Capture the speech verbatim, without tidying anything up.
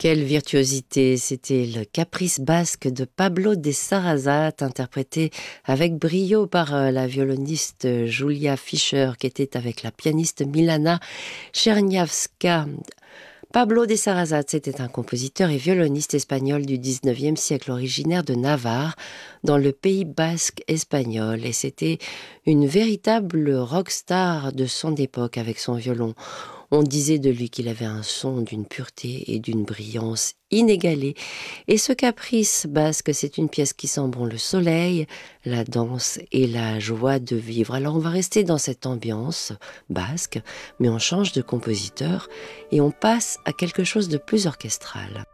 Quelle virtuosité! C'était le Caprice basque de Pablo de Sarasate, interprété avec brio par euh, la violoniste euh, Julia Fischer, qui était avec la pianiste Milana Czerniawska. Pablo de Sarasate, c'était un compositeur et violoniste espagnol du dix-neuvième siècle, originaire de Navarre, dans le Pays basque espagnol. Et c'était une véritable rockstar de son époque avec son violon. On disait de lui qu'il avait un son d'une pureté et d'une brillance inégalée. Et ce caprice basque, c'est une pièce qui sent bon le soleil, la danse et la joie de vivre. Alors on va rester dans cette ambiance basque, mais on change de compositeur et on passe à quelque chose de plus orchestral.